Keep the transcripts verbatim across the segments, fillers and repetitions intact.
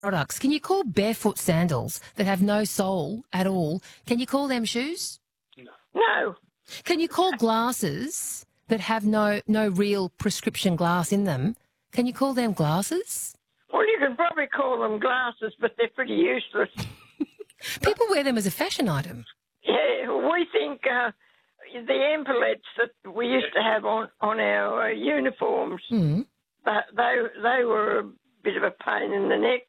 products. Can you call barefoot sandals that have no sole at all, can you call them shoes? No. Can you call glasses that have no, no real prescription glass in them, can you call them glasses? Well, you can probably call them glasses, but they're pretty useless. People wear them as a fashion item. Yeah, we think uh, the epaulets that we used to have on, on our uh, uniforms, Mm. but they, they were a bit of a pain in the neck.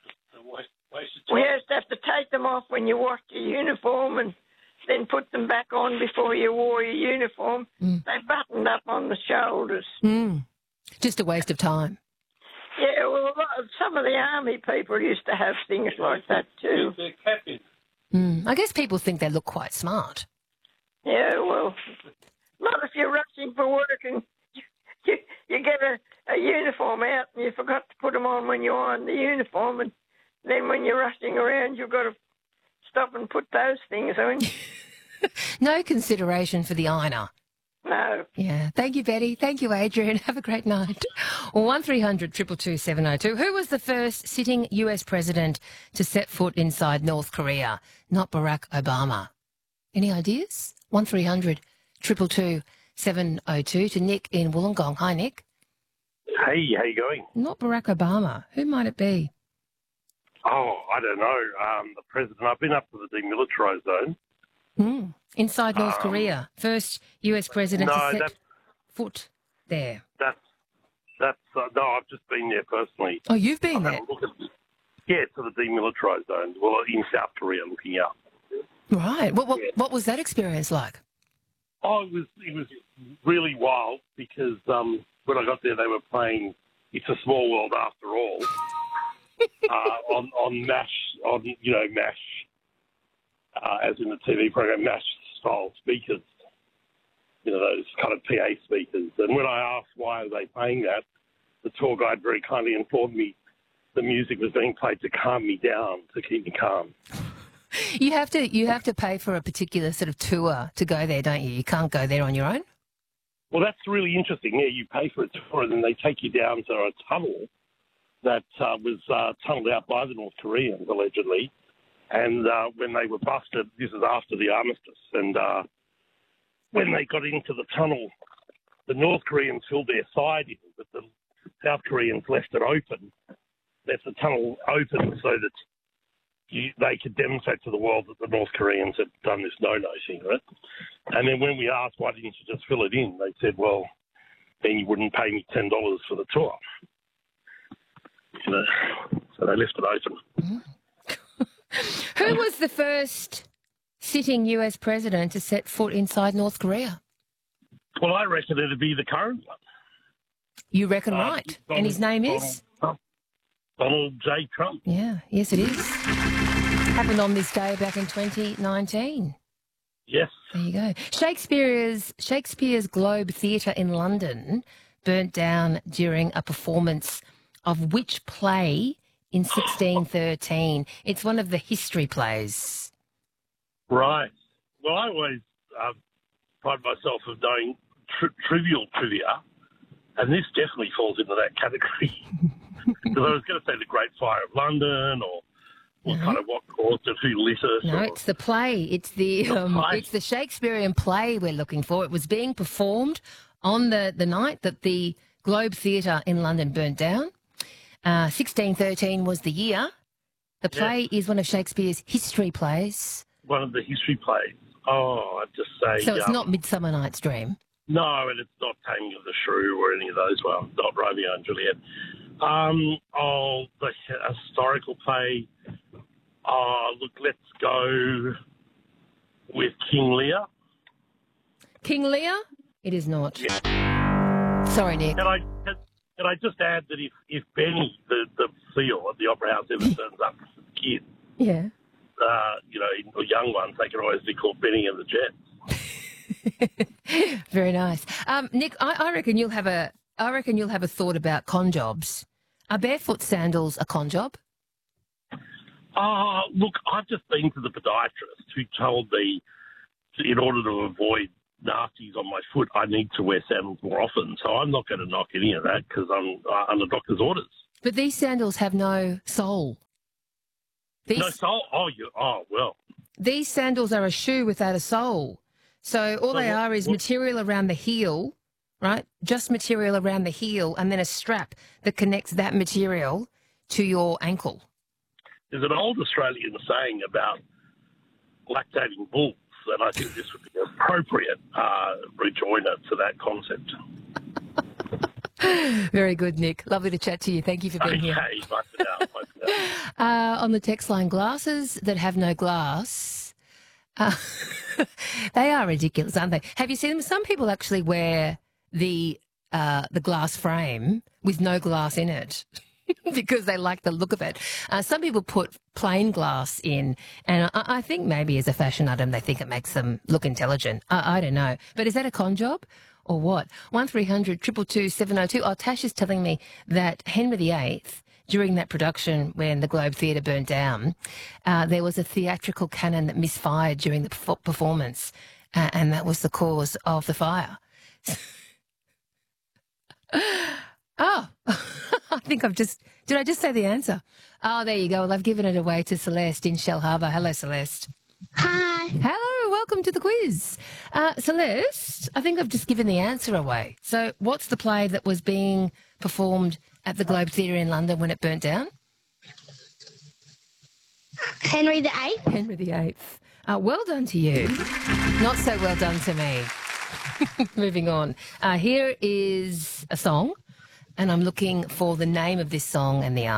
We used to have to take them off when you washed your uniform and then put them back on before you wore your uniform. Mm. They buttoned up on the shoulders. Mm. Just a waste of time. Yeah, well, a lot of, some of the army people used to have things like that too. Mm. I guess people think they look quite smart. Yeah, well, not if you're rushing for work and you, you, you get a, a uniform out and you forgot to put them on when you're on the uniform, and then when you're rushing around, you've got to stop and put those things on. No consideration for the ironer. No. Yeah. Thank you, Betty. Thank you, Adrian. Have a great night. one three hundred two two two seven oh two. Who was the first sitting U S president to set foot inside North Korea? Not Barack Obama. Any ideas? one three hundred two two two seven oh two to Nick in Wollongong. Hi, Nick. Hey, how you going? Not Barack Obama. Who might it be? Oh, I don't know. Um, the president. I've been up to the demilitarised zone. Mm. Inside North Um, Korea. First U S president no, to set that's- foot there. That's that's uh, no. I've just been there personally. Oh, you've been I've had there? a look at, yeah, to the demilitarised zone. Well, in South Korea, looking out. Right. What, what, Yeah. what was that experience like? Oh, it was it was really wild because um, when I got there, they were playing "It's a Small World After All" uh, on on MASH, on you know MASH, uh, as in the T V program MASH style speakers. You know, those kind of P A speakers. And when I asked why are they playing that, the tour guide very kindly informed me the music was being played to calm me down, to keep me calm. You have to you have to pay for a particular sort of tour to go there, don't you? You can't go there on your own. Well, that's really interesting. Yeah, you pay for a tour and then they take you down to a tunnel that uh, was uh, tunneled out by the North Koreans, allegedly. And uh, when they were busted, this is after the armistice, and uh, when they got into the tunnel, the North Koreans filled their side in, but the South Koreans left it open, left the tunnel open so that you, they could demonstrate to the world that the North Koreans had done this no-no thing, right? And then when we asked, why didn't you just fill it in, they said, well, then you wouldn't pay me ten dollars for the tour. You know, so they left it open. Who was the first sitting U S president to set foot inside North Korea? Well, I reckon it'd be the current one. You reckon Uh, right. Donald- And his name Donald is? Trump. Donald J. Trump. Yeah, yes it is. Happened on this day back in twenty nineteen. Yes. There you go. Shakespeare's Shakespeare's Globe Theatre in London burnt down during a performance of which play in sixteen thirteen? It's one of the history plays. Right. Well, I always uh, pride myself of knowing tri- trivial trivia, and this definitely falls into that category. Because I was going to say the Great Fire of London, or what No. kind of what caused it, who lit it. No, or, it's the play. It's the, The um, play. it's the Shakespearean play we're looking for. It was being performed on the, the night that the Globe Theatre in London burnt down. Uh, sixteen thirteen was the year. The play is one of Shakespeare's history plays. one of the history plays. Oh, I'd just say... So it's um, not Midsummer Night's Dream. No, and it's not Taming of the Shrew or any of those. Well, not Romeo and Juliet. Um, oh, the historical play. Oh, look, let's go with King Lear. King Lear? It is not. Yeah. Sorry, Nick. Can I can, can I just add that if, if Benny, the, the seal at the Opera House, ever turns up as a kid, Yeah. uh, you know, the young ones, they can always be called Benny and the Jets. Very nice. Um, Nick, I, I reckon you'll have a I reckon you'll have a thought about con jobs. Are barefoot sandals a con job? Uh, look, I've just been to the podiatrist who told me in order to avoid nasties on my foot, I need to wear sandals more often. So I'm not going to knock any of that because I'm uh, under doctor's orders. But these sandals have no sole. These, No soul? Oh, you, oh, well. these sandals are a shoe without a sole. So all So they what- are is what- material around the heel, right? Just material around the heel and then a strap that connects that material to your ankle. There's an old Australian saying about lactating bulls, and I think this would be an appropriate uh, rejoinder to that concept. Very good, Nick. Lovely to chat to you. Thank you for being Okay, here. bye for now. Bye for now. Uh, on the text line, glasses that have no glass, uh, they are ridiculous, aren't they? Have you seen them? Some people actually wear the uh, the glass frame with no glass in it because they like the look of it. Uh, some people put plain glass in, and I, I think maybe as a fashion item they think it makes them look intelligent. I, I don't know. But is that a con job? Or what? one three hundred two two two seven oh two. Oh, Tash is telling me that Henry the Eighth, during that production when the Globe Theatre burnt down, uh, there was a theatrical cannon that misfired during the perf- performance, uh, and that was the cause of the fire. Oh, I think I've just... Did I just say the answer? Oh, there you go. Well, I've given it away to Celeste in Shell Harbour. Hello, Celeste. Hi. Hello, welcome to the quiz. Uh, Celeste, I think I've just given the answer away. So what's the play that was being performed at the Globe Theatre in London when it burnt down? Henry the Eighth. Henry the Eighth. Uh, well done to you. Not so well done to me. Moving on. Uh, here is a song, and I'm looking for the name of this song and the artist.